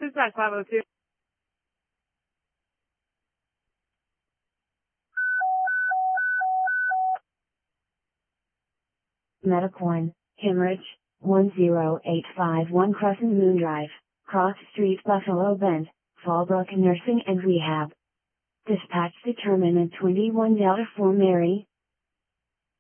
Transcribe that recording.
Dispatch 502. Metacoin, hemorrhage, 10851 Crescent Moon Drive, Cross Street, Buffalo Bend, Fallbrook Nursing and Rehab. Dispatch determinant 21 Delta for Mary,